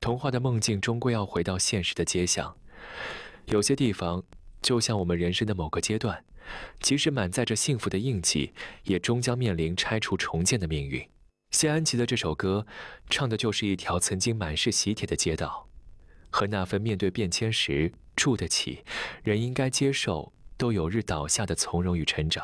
童话的梦境终归要回到现实的街巷。有些地方，就像我们人生的某个阶段，即使满载着幸福的印记，也终将面临拆除重建的命运。谢安琪的这首歌，唱的就是一条曾经满是喜帖的街道，和那份面对变迁时住得起，人应该接受都有日倒下的从容与成长。